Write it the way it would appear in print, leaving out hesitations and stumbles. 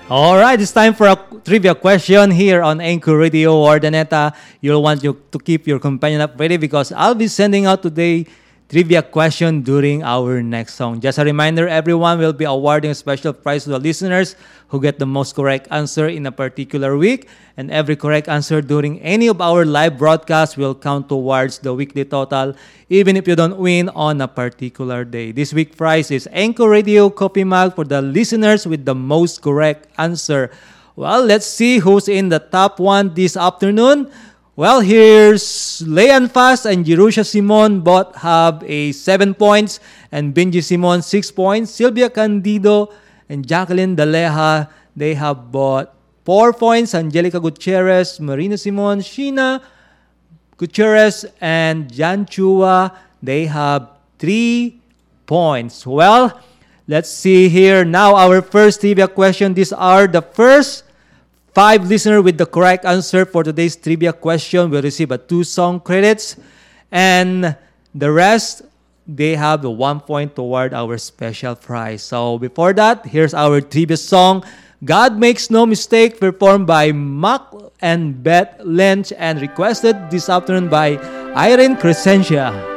All right, it's time for a trivia question here on Anchor Radio Ordaneta. You'll want you to keep your companion up ready because I'll be sending out today trivia question during our next song. Just a reminder, everyone will be awarding a special prize to the listeners who get the most correct answer in a particular week. And every correct answer during any of our live broadcasts will count towards the weekly total, even if you don't win on a particular day. This week's prize is Anchor Radio Coffee Mug for the listeners with the most correct answer. Well, let's see who's in the top one this afternoon. Well, here's Leanne Fast and Jerusha Simon both have a 7 points and Benji Simon 6 points. Sylvia Candido and Jacqueline Daleja, they have both 4 points. Angelica Gutierrez, Marina Simon, Sheena Gutierrez, and Jan Chua, they have 3 points. Well, let's see here now our first trivia question. These are the first 5 listeners with the correct answer for today's trivia question will receive a 2 song credits. And the rest, they have the 1 point toward our special prize. So before that, here's our trivia song, God Makes No Mistake, performed by Mac and Beth Lynch and requested this afternoon by Irene Crescentia.